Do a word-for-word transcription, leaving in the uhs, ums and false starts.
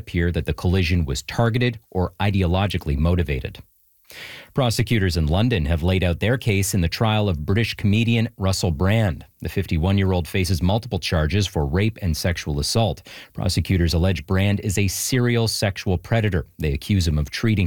appear that the collision was targeted or ideologically motivated. Prosecutors in London have laid out their case in the trial of British comedian Russell Brand. The fifty-one-year-old faces multiple charges for rape and sexual assault. Prosecutors allege Brand is a serial sexual predator. They accuse him of treating